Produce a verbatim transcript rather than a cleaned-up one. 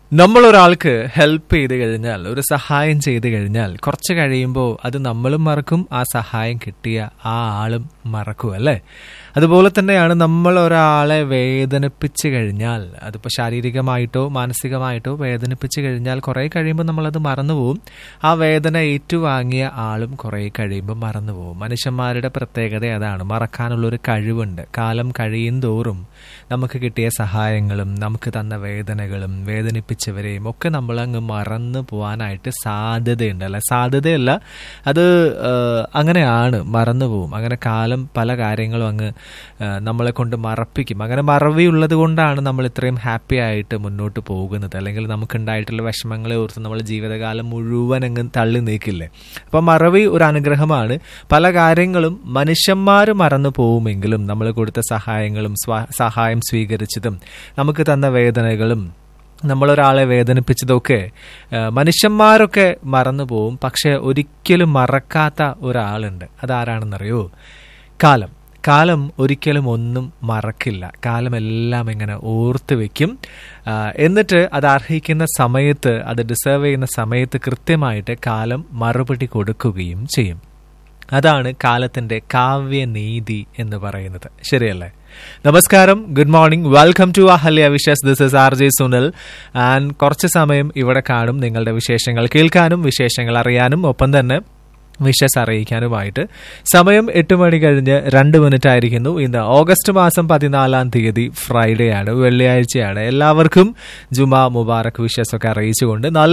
നമ്മളൊരാൾക്ക് help ചെയ്ത് കഴിഞ്ഞാൽ, ഒരു സഹായം ചെയ്ത് കഴിഞ്ഞാൽ കുറച്ച് കഴിയുമ്പോൾ അത് നമ്മളും മറക്കും, ആ സഹായം കിട്ടിയ ആ ആളും മറക്കും അല്ലേ? അതുപോലെ തന്നെയാണ് നമ്മൾ ഒരാളെ വേദനിപ്പിച്ച് കഴിഞ്ഞാൽ, അതിപ്പോൾ ശാരീരികമായിട്ടോ മാനസികമായിട്ടോ വേദനിപ്പിച്ച് കഴിഞ്ഞാൽ കുറേ കഴിയുമ്പോൾ നമ്മളത് മറന്നുപോകും. ആ വേദന ഏറ്റുവാങ്ങിയ ആളും കുറേ കഴിയുമ്പോൾ മറന്നുപോകും. മനുഷ്യന്മാരുടെ പ്രത്യേകത അതാണ്, മറക്കാനുള്ളൊരു കഴിവുണ്ട്. കാലം കഴിയും തോറും നമുക്ക് കിട്ടിയ സഹായങ്ങളും നമുക്ക് തന്ന വേദനകളും വേദനിപ്പിച്ചവരെയും ഒക്കെ നമ്മളങ്ങ് മറന്നു പോകാനായിട്ട് സാധ്യതയുണ്ട് അല്ല സാധ്യതയല്ല അത് അങ്ങനെയാണ്, മറന്നു പോവും. അങ്ങനെ കാലം പല കാര്യങ്ങളും അങ്ങ് നമ്മളെ കൊണ്ട് മറപ്പിക്കും. അങ്ങനെ മറവിയുള്ളത് കൊണ്ടാണ് നമ്മൾ ഇത്രയും ഹാപ്പി ആയിട്ട് മുന്നോട്ട് പോകുന്നത്. അല്ലെങ്കിൽ നമുക്കുണ്ടായിട്ടുള്ള വിഷമങ്ങളെ ഓർത്ത് നമ്മൾ ജീവിതകാലം മുഴുവൻ അങ്ങ് തള്ളി നീക്കില്ലേ. അപ്പം മറവി ഒരു അനുഗ്രഹമാണ്. പല കാര്യങ്ങളും മനുഷ്യന്മാർ മറന്നു പോവുമെങ്കിലും നമ്മൾ കൊടുത്ത സഹായങ്ങളും സഹായം സ്വീകരിച്ചതും നമുക്ക് തന്ന വേദനകളും നമ്മളൊരാളെ വേദനിപ്പിച്ചതൊക്കെ മനുഷ്യന്മാരൊക്കെ മറന്നു പോവും. പക്ഷെ ഒരിക്കലും മറക്കാത്ത ഒരാളുണ്ട്. അതാരാണെന്നറിയോ? കാലം. കാലം ഒരിക്കലും ഒന്നും മറക്കില്ല. കാലമെല്ലാം ഇങ്ങനെ ഓർത്ത് വെക്കും. എന്നിട്ട് അത് അർഹിക്കുന്ന സമയത്ത്, അത് ഡിസേർവ് ചെയ്യുന്ന സമയത്ത് കൃത്യമായിട്ട് കാലം മറുപടി കൊടുക്കുകയും ചെയ്യും. അതാണ് കാലത്തിന്റെ കാവ്യനീതി എന്ന് പറയുന്നത്. ശരിയല്ലേ? നമസ്കാരം, good morning, welcome to Ahalya wishes. This is R J Sunil. And കുറച്ച് സമയം ഇവിടെ കാണും നിങ്ങളുടെ വിശേഷങ്ങൾ കേൾക്കാനും വിശേഷങ്ങൾ അറിയാനും ഒപ്പം തന്നെ വിഷസ് അറിയിക്കാനുമായിട്ട്. സമയം എട്ട് മണി കഴിഞ്ഞ് രണ്ട് മിനിറ്റ് ആയിരിക്കുന്നു. ഇന്ന് ഓഗസ്റ്റ് മാസം പതിനാലാം തീയതി ഫ്രൈഡേ ആണ്, വെള്ളിയാഴ്ചയാണ്. എല്ലാവർക്കും ജുമാ മുബാറക് വിഷസ് ഒക്കെ അറിയിച്ചുകൊണ്ട് നല്ല